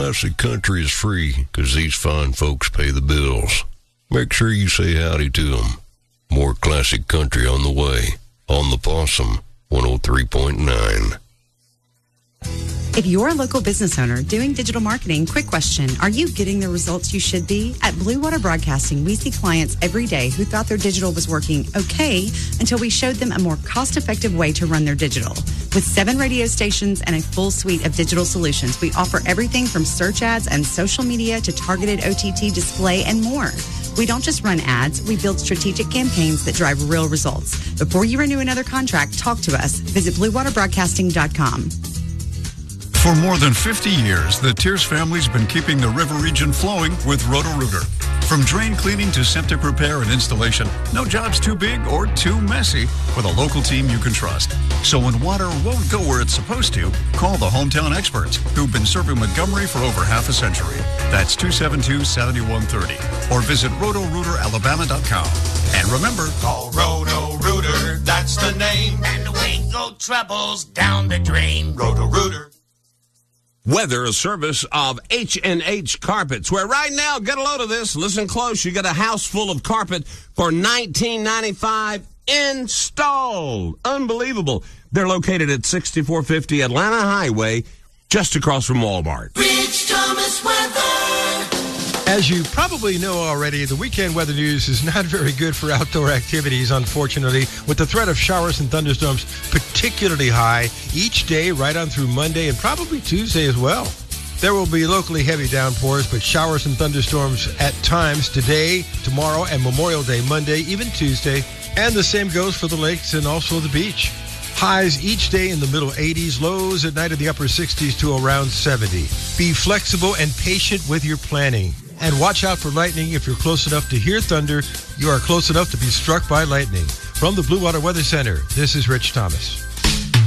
Classic Country is free because these fine folks pay the bills. Make sure you say howdy to them. More Classic Country on the way. On the Possum, 103.9. If you're a local business owner doing digital marketing, quick question. Are you getting the results you should be? At Blue Water Broadcasting, we see clients every day who thought their digital was working okay until we showed them a more cost-effective way to run their digital. With 7 radio stations and a full suite of digital solutions, we offer everything from search ads and social media to targeted OTT display and more. We don't just run ads, we build strategic campaigns that drive real results. Before you renew another contract, talk to us. Visit BlueWaterBroadcasting.com. For more than 50 years, the Tears family's been keeping the river region flowing with Roto-Rooter. From drain cleaning to septic repair and installation, no job's too big or too messy with a local team you can trust. So when water won't go where it's supposed to, call the hometown experts who've been serving Montgomery for over half a century. That's 272-7130. Or visit RotoRooterAlabama.com. And remember, call Roto-Rooter, that's the name. And we go troubles down the drain. Roto-Rooter. Weather, a service of H&H Carpets, where right now, get a load of this, listen close, you get a house full of carpet for $19.95 installed. Unbelievable. They're located at 6450 Atlanta Highway, just across from Walmart. Rich Thomas Weather. As you probably know already, the weekend weather news is not very good for outdoor activities, unfortunately, with the threat of showers and thunderstorms particularly high each day right on through Monday and probably Tuesday as well. There will be locally heavy downpours, but showers and thunderstorms at times today, tomorrow, and Memorial Day Monday, even Tuesday. And the same goes for the lakes and also the beach. Highs each day in the middle 80s, lows at night in the upper 60s to around 70. Be flexible and patient with your planning. And watch out for lightning. If you're close enough to hear thunder, you are close enough to be struck by lightning. From the Blue Water Weather Center, this is Rich Thomas.